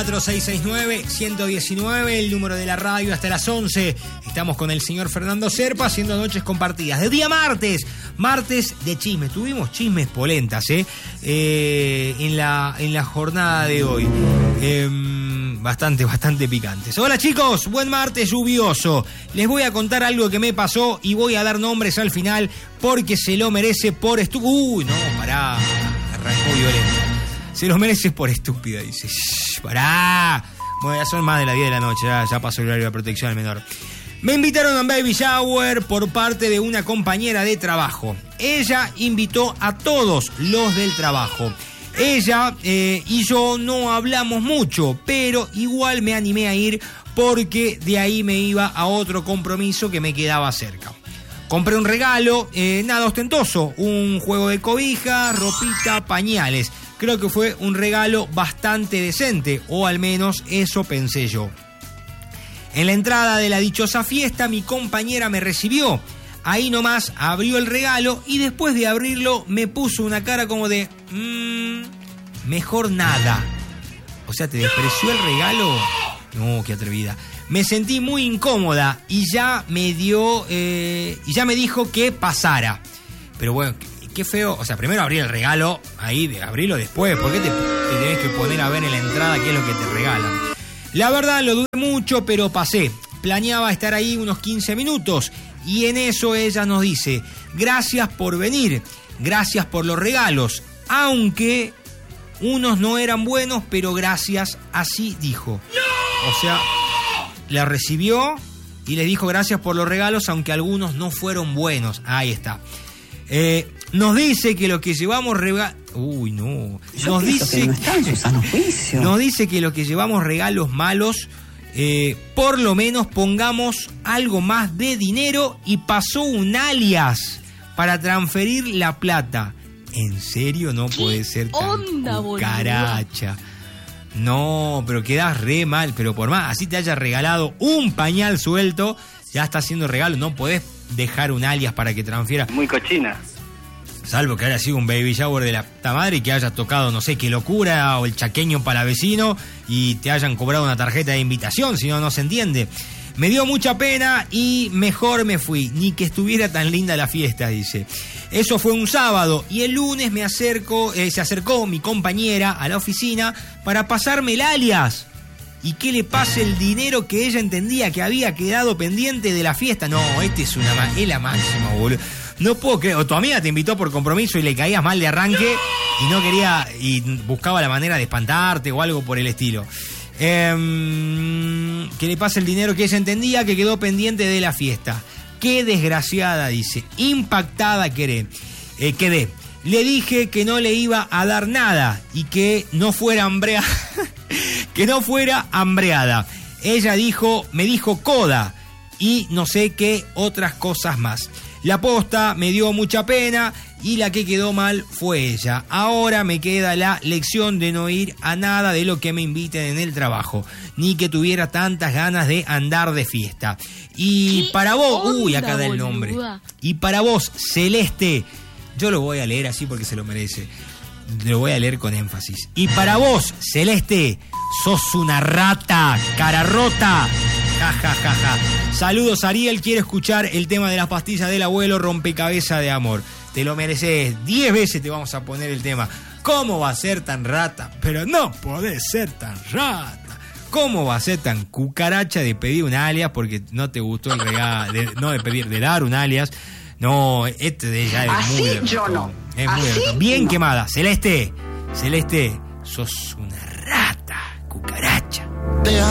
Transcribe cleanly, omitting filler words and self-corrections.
4619, el número de la radio hasta las 11. Estamos con el señor Fernando Serpa haciendo noches compartidas. De día martes de chismes. Tuvimos chismes polentas, en la jornada de hoy. Bastante picantes. Hola chicos, buen martes lluvioso. Les voy a contar algo que me pasó y voy a dar nombres al final porque se lo merece por estúpido. Uy, no, pará. Arrancó violento. Se lo merece por estúpida, dice. Pará. Bueno, ya son más de las 10 de la noche, ya pasó el horario de protección al menor. Me invitaron a un baby shower por parte de una compañera de trabajo. Ella invitó a todos los del trabajo. Ella y yo no hablamos mucho, pero igual me animé a ir porque de ahí me iba a otro compromiso que me quedaba cerca. Compré un regalo, nada ostentoso, un juego de cobija, ropita, pañales. Creo que fue un regalo bastante decente, o al menos eso pensé yo. En la entrada de la dichosa fiesta, mi compañera me recibió. Ahí nomás abrió el regalo y después de abrirlo me puso una cara como de... mejor nada. O sea, ¿te despreció el regalo? No, qué atrevida. Me sentí muy incómoda y ya me dijo que pasara. Pero bueno, qué feo. O sea, primero abrí el regalo, ahí de abrirlo después. ¿Por qué te tenés que poner a ver en la entrada qué es lo que te regalan? La verdad lo dudé mucho, pero pasé. Planeaba estar ahí unos 15 minutos. Y en eso ella nos dice: gracias por venir, gracias por los regalos, aunque unos no eran buenos, pero gracias, así dijo. ¡No! O sea, la recibió y le dijo gracias por los regalos, aunque algunos no fueron buenos. Ahí está. Nos dice que lo que llevamos Uy, no. Nos dice que no está en su sano juicio. Nos dice que lo que llevamos regalos malos, por lo menos pongamos algo más de dinero, y pasó un alias para transferir la plata. ¿En serio? No puede ser tan cucaracha. No, pero quedás re mal. Pero por más, así te haya regalado un pañal suelto, ya está haciendo regalo. No podés dejar un alias para que transfiera. Muy cochina. Salvo que haya sido un baby shower de la puta madre y que hayas tocado, no sé, Qué Locura o el Chaqueño para vecino y te hayan cobrado una tarjeta de invitación, si no, no se entiende. Me dio mucha pena y mejor me fui, ni que estuviera tan linda la fiesta, dice. Eso fue un sábado y el lunes se acercó mi compañera a la oficina para pasarme el alias y que le pase el dinero que ella entendía que había quedado pendiente de la fiesta. No, es la máxima, boludo. No puedo creer. O tu amiga te invitó por compromiso y le caías mal de arranque y no quería, y buscaba la manera de espantarte o algo por el estilo. Que le pase el dinero que ella entendía que quedó pendiente de la fiesta. Qué desgraciada, dice. Impactada quedé. Le dije que no le iba a dar nada y que no fuera hambreada. Ella me dijo coda y no sé qué otras cosas más. La posta me dio mucha pena y la que quedó mal fue ella. Ahora me queda la lección de no ir a nada de lo que me inviten en el trabajo, ni que tuviera tantas ganas de andar de fiesta. Y para vos, acá da el nombre. Y para vos, Celeste, yo lo voy a leer así porque se lo merece. Lo voy a leer con énfasis. Y para vos, Celeste, sos una rata, cara rota. Ja, ja, ja, ja. Saludos, Ariel. Quiero escuchar el tema de las pastillas del abuelo, Rompecabezas de amor. Te lo mereces. 10 veces te vamos a poner el tema. ¿Cómo va a ser tan rata? Pero no podés ser tan rata. ¿Cómo va a ser tan cucaracha de pedir un alias porque no te gustó el regalo? De dar un alias. No, este de ella es así muy... yo no. Es muy bien no. Quemada. Celeste, sos una rata, cucaracha.